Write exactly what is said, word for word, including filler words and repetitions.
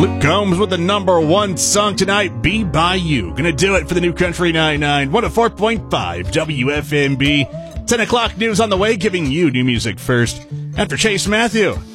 Luke Combs with the number one song tonight, Be By You. Gonna do it for the New Country ninety-nine, one oh four point five W F M B. ten o'clock news on the way, giving you new music first. After Chase Matthew,